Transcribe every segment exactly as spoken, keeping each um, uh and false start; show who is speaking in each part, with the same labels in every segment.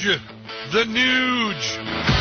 Speaker 1: Nuge. The Nuge.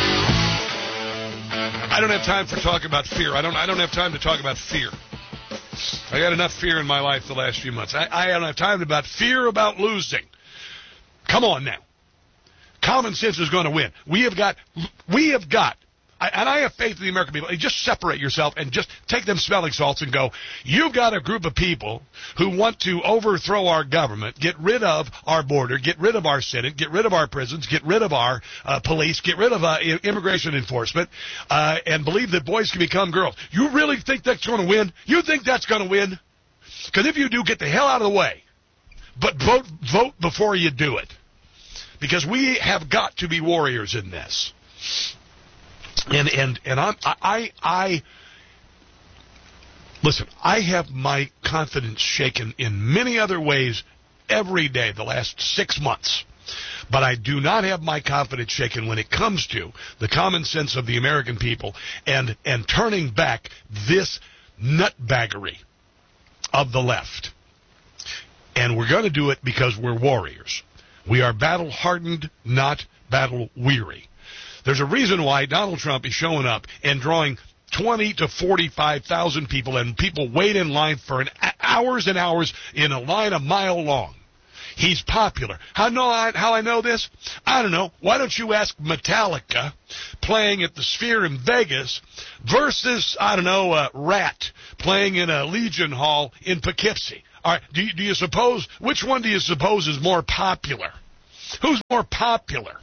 Speaker 1: I don't have time for talk about fear. I don't I don't have time to talk about fear. I got enough fear in my life the last few months. I, I don't have time about fear about losing. Come on now. Common sense is going to win. We have got, we have got, I, and I have faith in the American people. Just separate yourself and just take them smelling salts and go, you've got a group of people who want to overthrow our government, get rid of our border, get rid of our Senate, get rid of our prisons, get rid of our uh, police, get rid of uh, immigration enforcement, uh, and believe that boys can become girls. You really think that's going to win? You think that's going to win? Because if you do, get the hell out of the way. But vote, vote before you do it. Because we have got to be warriors in this. And and and I'm, I I listen. I have my confidence shaken in many other ways every day the last six months, but I do not have my confidence shaken when it comes to the common sense of the American people and and turning back this nutbaggery of the left. And we're going to do it because we're warriors. We are battle-hardened, not battle-weary. There's a reason why Donald Trump is showing up and drawing twenty to forty-five thousand people, and people wait in line for an hours and hours in a line a mile long. He's popular. How know I, how I know this? I don't know. Why don't you ask Metallica playing at the Sphere in Vegas versus, I don't know, uh, Rat playing in a Legion Hall in Poughkeepsie? All right, do you, do you suppose, which one do you suppose is more popular? Who's more popular?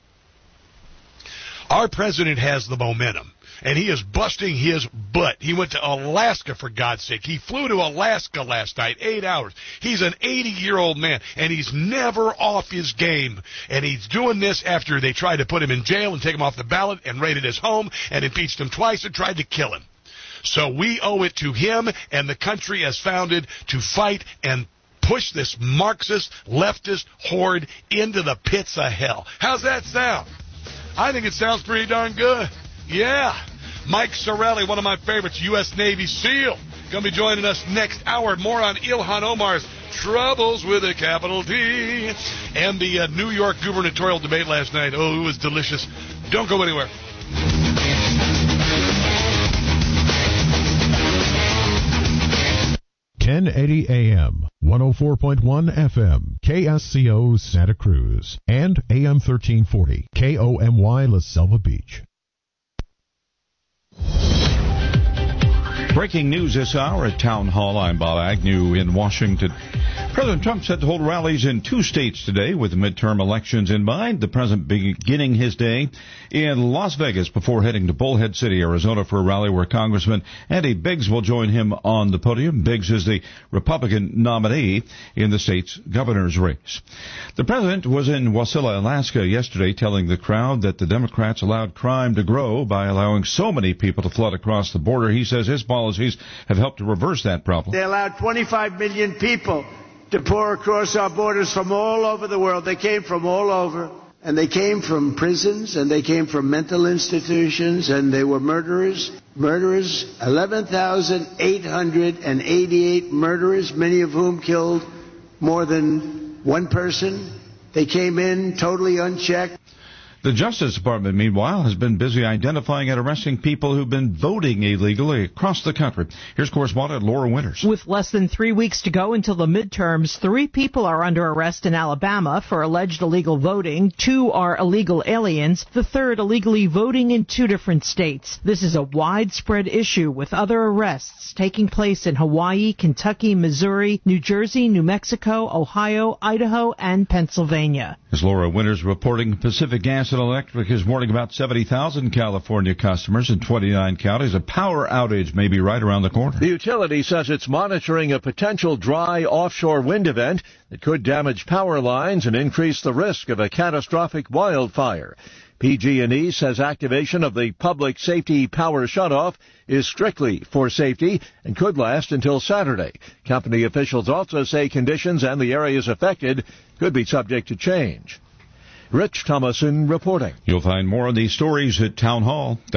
Speaker 1: Our president has the momentum, and he is busting his butt. He went to Alaska, for God's sake. He flew to Alaska last night, eight hours. He's an eighty-year-old man, and he's never off his game. And he's doing this after they tried to put him in jail and take him off the ballot and raided his home and impeached him twice and tried to kill him. So we owe it to him and the country as founded to fight and push this Marxist, leftist horde into the pits of hell. How's that sound? I think it sounds pretty darn good. Yeah. Mike Sorelli, one of my favorites, U S Navy SEAL, going to be joining us next hour. More on Ilhan Omar's troubles with a capital T. And the uh, New York gubernatorial debate last night. Oh, it was delicious. Don't go anywhere.
Speaker 2: ten eighty A M, one oh four point one F M, K S C O Santa Cruz, and A M thirteen forty, K O M Y La Selva Beach.
Speaker 3: Breaking news this hour at Town Hall. I'm Bob Agnew in Washington. President Trump set to hold rallies in two states today with the midterm elections in mind. The president beginning his day in Las Vegas before heading to Bullhead City, Arizona for a rally where Congressman Andy Biggs will join him on the podium. Biggs is the Republican nominee in the state's governor's race. The president was in Wasilla, Alaska yesterday telling the crowd that the Democrats allowed crime to grow by allowing so many people to flood across the border. He says his policies have helped to reverse that problem.
Speaker 4: They allowed twenty-five million people to pour across our borders from all over the world. They came from all over, and they came from prisons, and they came from mental institutions, and they were murderers. Murderers, eleven thousand eight hundred eighty-eight murderers, many of whom killed more than one person. They came in totally unchecked.
Speaker 3: The Justice Department, meanwhile, has been busy identifying and arresting people who've been voting illegally across the country. Here's correspondent Laura Winters.
Speaker 5: With less than three weeks to go until the midterms, three people are under arrest in Alabama for alleged illegal voting. Two are illegal aliens. The third illegally voting in two different states. This is a widespread issue with other arrests taking place in Hawaii, Kentucky, Missouri, New Jersey, New Mexico, Ohio, Idaho, and Pennsylvania.
Speaker 3: As Laura Winters reporting, Pacific Gas and Electric is warning about seventy thousand California customers in twenty-nine counties. A power outage may be right around the corner.
Speaker 6: The utility says it's monitoring a potential dry offshore wind event that could damage power lines and increase the risk of a catastrophic wildfire. P G and E says activation of the public safety power shutoff is strictly for safety and could last until Saturday. Company officials also say conditions and the areas affected could be subject to change. Rich Thomason reporting.
Speaker 3: You'll find more of these stories at Town Hall.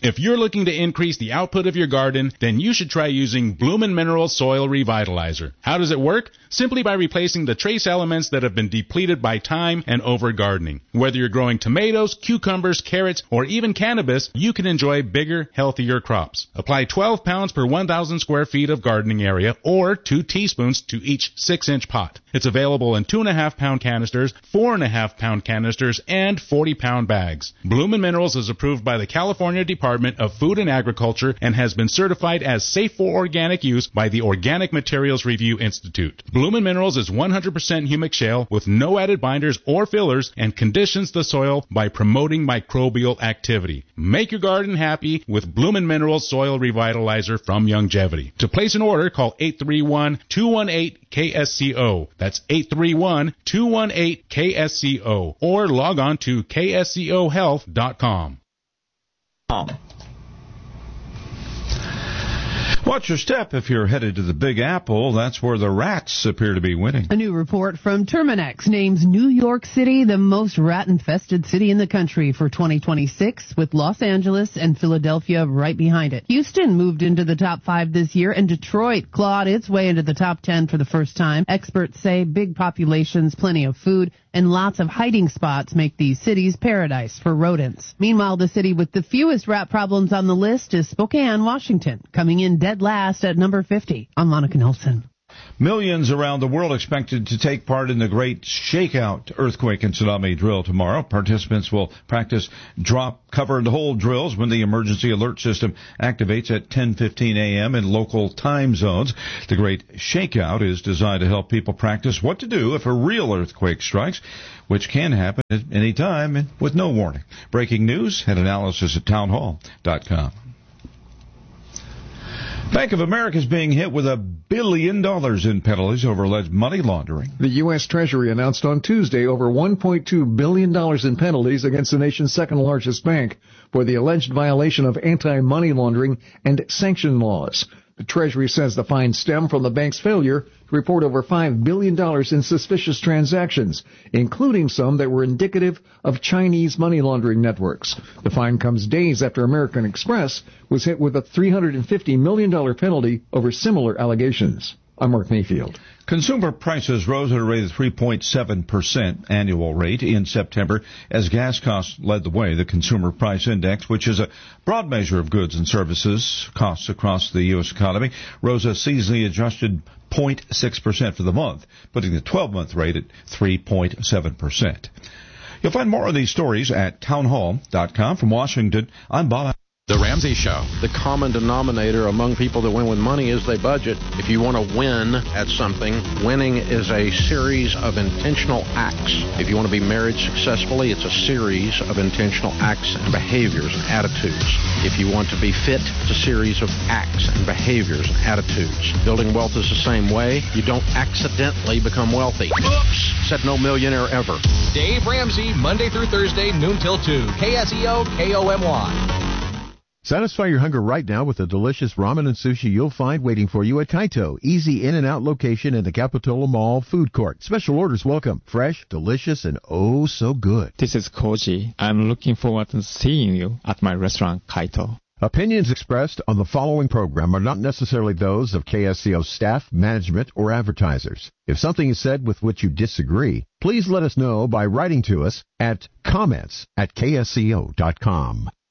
Speaker 7: If you're looking to increase the output of your garden, then you should try using Bloomin' Minerals Soil Revitalizer. How does it work? Simply by replacing the trace elements that have been depleted by time and over-gardening. Whether you're growing tomatoes, cucumbers, carrots, or even cannabis, you can enjoy bigger, healthier crops. Apply twelve pounds per one thousand square feet of gardening area, or two teaspoons to each six inch pot. It's available in two and a half pound canisters, four and a half pound canisters, and forty pound bags. Bloomin' Minerals is approved by the California Department of Food and Agriculture and has been certified as safe for organic use by the Organic Materials Review Institute. Bloomin' Minerals is one hundred percent humic shale with no added binders or fillers and conditions the soil by promoting microbial activity. Make your garden happy with Bloomin' Minerals Soil Revitalizer from Youngevity. To place an order, call eight three one, two one eight, K S C O. That's eight three one, two one eight, K S C O. Or log on to K S C O health dot com.
Speaker 3: Watch your step if you're headed to the Big Apple. That's where the rats appear to be winning.
Speaker 8: A new report from Terminex names New York City the most rat-infested city in the country for twenty twenty-six, with Los Angeles and Philadelphia right behind it. Houston moved into the top five this year, and Detroit clawed its way into the top ten for the first time. Experts say big populations, plenty of food, and lots of hiding spots make these cities paradise for rodents. Meanwhile, the city with the fewest rat problems on the list is Spokane, Washington, coming in dead last at number fifty. I'm Monica Nelson.
Speaker 3: Millions around the world expected to take part in the Great Shakeout earthquake and tsunami drill tomorrow. Participants will practice drop, cover, and hold drills when the emergency alert system activates at ten fifteen a.m. in local time zones. The Great Shakeout is designed to help people practice what to do if a real earthquake strikes, which can happen at any time and with no warning. Breaking news and analysis at town hall dot com. Bank of America is being hit with a billion dollars in penalties over alleged money laundering.
Speaker 9: The U S. Treasury announced on Tuesday over one point two billion dollars in penalties against the nation's second largest bank for the alleged violation of anti-money laundering and sanction laws. The Treasury says the fines stem from the bank's failure to report over five billion dollars in suspicious transactions, including some that were indicative of Chinese money laundering networks. The fine comes days after American Express was hit with a three hundred fifty million dollars penalty over similar allegations. I'm Mark Mayfield.
Speaker 3: Consumer prices rose at a rate of three point seven percent annual rate in September as gas costs led the way. The Consumer Price Index, which is a broad measure of goods and services costs across the U S economy, rose a seasonally adjusted zero point six percent for the month, putting the twelve-month rate at three point seven percent. You'll find more of these stories at town hall dot com. From Washington, I'm Bob.
Speaker 10: The Ramsey Show. The common denominator among people that win with money is they budget. If you want to win at something, winning is a series of intentional acts. If you want to be married successfully, it's a series of intentional acts and behaviors and attitudes. If you want to be fit, it's a series of acts and behaviors and attitudes. Building wealth is the same way. You don't accidentally become wealthy. Oops! Said no millionaire ever.
Speaker 11: Dave Ramsey, Monday through Thursday, noon till two. K S E O, K O M Y.
Speaker 2: Satisfy your hunger right now with the delicious ramen and sushi you'll find waiting for you at Kaito. Easy in and out location in the Capitola Mall food court. Special orders welcome. Fresh, delicious, and oh so good.
Speaker 12: This is Koji. I'm looking forward to seeing you at my restaurant, Kaito.
Speaker 2: Opinions expressed on the following program are not necessarily those of K S C O staff, management, or advertisers. If something is said with which you disagree, please let us know by writing to us at comments at K S C O dot com.